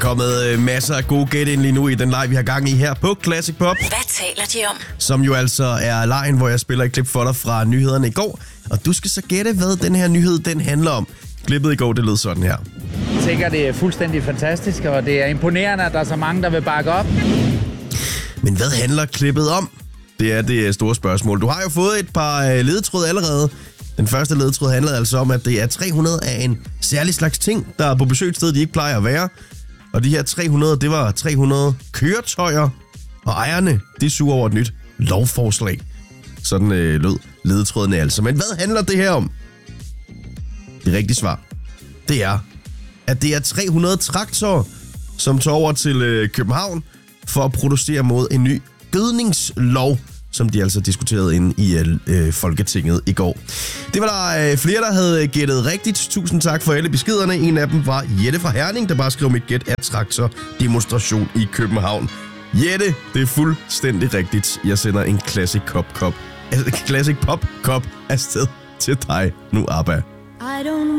Kommet masser af gode gæt ind lige nu i den leg, vi har gang i her på Classic Pop. Hvad taler de om? Som jo altså er lejen, hvor jeg spiller et klip for dig fra nyhederne i går. Og du skal så gætte, hvad den her nyhed den handler om. Klippet i går, det lød sådan her. Jeg tænker, det er fuldstændig fantastisk, og det er imponerende, at der er så mange, der vil bakke op. Men hvad handler klippet om? Det er det store spørgsmål. Du har jo fået et par ledetråd allerede. Den første ledetråd handlede altså om, at det er 300 af en særlig slags ting, der er på besøg et sted, de ikke plejer at være. Og de her 300, det var 300 køretøjer, og ejerne, de suger over et nyt lovforslag. Sådan lød ledetrådene altså. Men hvad handler det her om? Det rigtige svar, det er, at det er 300 traktorer, som tager over til København for at producere mod en ny gødningslov, som de altså diskuterede inde i Folketinget i går. Det var der flere, der havde gættet rigtigt. Tusind tak for alle beskederne. En af dem var Jette fra Herning, der bare skrev mit gæt af traktordemonstration i København. Jette, det er fuldstændig rigtigt. Jeg sender en Classic Pop Kop afsted til dig nu, ABBA.